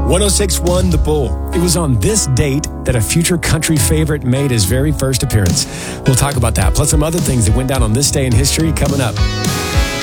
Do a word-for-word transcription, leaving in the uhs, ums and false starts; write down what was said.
one oh six point one The Bull. It was on this date that a future country favorite made his very first appearance. We'll talk about that, plus some other things that went down on this day in history coming up.